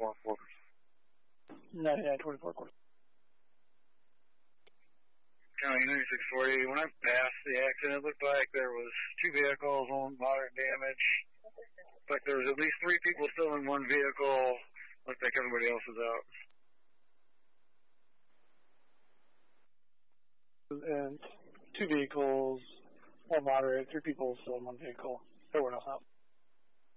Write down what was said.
quarters. 9924 quarters. County 9640. When I passed the accident, it looked like there was 2 vehicles on moderate damage. Looked like there was at least 3 people still in one vehicle. Looked like everybody else was out. And 2 vehicles, 1 moderate, 3 people still in 1 vehicle. Everyone else out.